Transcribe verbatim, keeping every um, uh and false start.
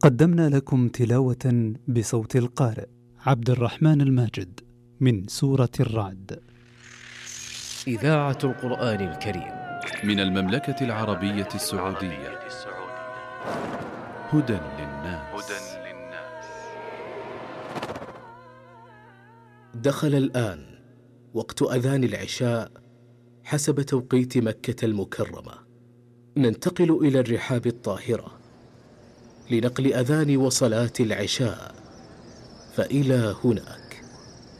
قدمنا لكم تلاوة بصوت القارئ عبد الرحمن الماجد من سورة الرعد. إذاعة القرآن الكريم من المملكة العربية السعودية. هدى للناس. دخل الآن وقت أذان العشاء حسب توقيت مكة المكرمة. ننتقل إلى الرحاب الطاهرة لنقل أذان وصلاة العشاء، فإلى هنا